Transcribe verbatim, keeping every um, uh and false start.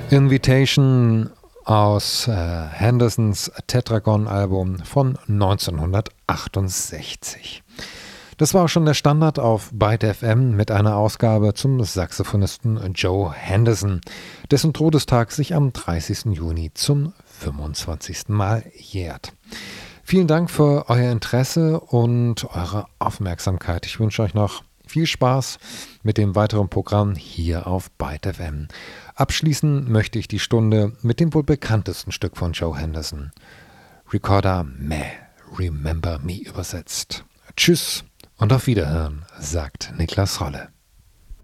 Invitation aus äh, Hendersons Tetragon-Album von neunzehnhundertachtundsechzig. Das war auch schon der Standard auf Byte F M mit einer Ausgabe zum Saxophonisten Joe Henderson, dessen Todestag sich am dreißigsten Juni zum fünfundzwanzigsten Mal jährt. Vielen Dank für euer Interesse und eure Aufmerksamkeit. Ich wünsche euch noch viel Spaß mit dem weiteren Programm hier auf Byte F M. Abschließen möchte ich die Stunde mit dem wohl bekanntesten Stück von Joe Henderson. Recorder Meh, Remember Me übersetzt. Tschüss und auf Wiederhören, sagt Niklas Rolle.